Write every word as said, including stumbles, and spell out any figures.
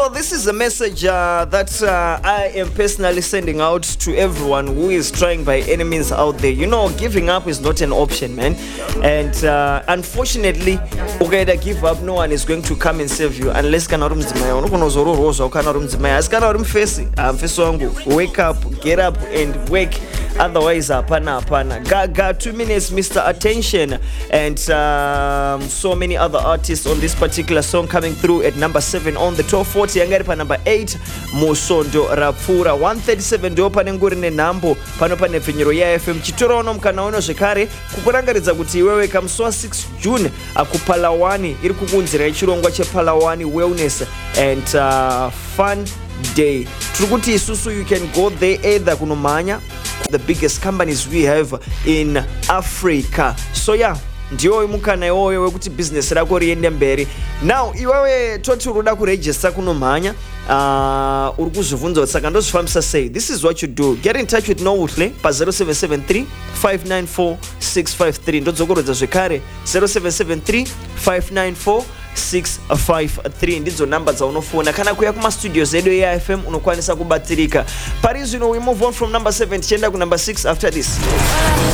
So this is a message uh, that uh, I am personally sending out to everyone who is trying by any means out there. You know, giving up is not an option, man. And uh, unfortunately, okay, to give up, no one is going to come and save you unless kana uri mdzimai. Unokono zororoza kana uri mdzimai. Asi kana uri mfesi, mfesi wangu, wake up, get up and work. Otherwise, hapana hapana. Gaga, two minutes, Mister Attention, and um, so many other artists on this particular song coming through at number seven on the top forty. Yangari pa number eight, Musondo Rapfura. one thirty-seven ndio pane nguri nenhambo pano pane pfinyiro ya F M. Chitoro ono mkana ono zvekare kukurangaridza kuti iwewe kamusi six June akupalawani iri kukunzira ichirongwa chepalawani wellness and uh, fun day. Turikuti isusu you can go there either kunomanya the biggest companies we have in Africa. So yeah, ndiyo mukana iwowe wekuti business rako riende mberi. Now iwewe toti uruda kuregister kunomanya uh, uri kuzvibvunza saka ndozvifambisa sei. This is what you do. Get in touch with Nohutle pa zero seven seven three five nine four six five three. Ndodzokorodza zvekare zero seven seven three five nine four six five three ndidzo number dzaunofona. Kana kuya kuma studios edu ya F M unokwanisa kubatsirika. Paris, you know, we move on from number seven tienda ku number six after this.